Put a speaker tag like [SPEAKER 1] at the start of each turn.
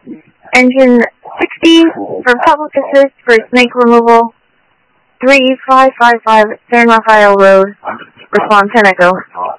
[SPEAKER 1] Engine 60 for public assist for snake removal. 3555 San Rafael Road. Respond 10 Echo.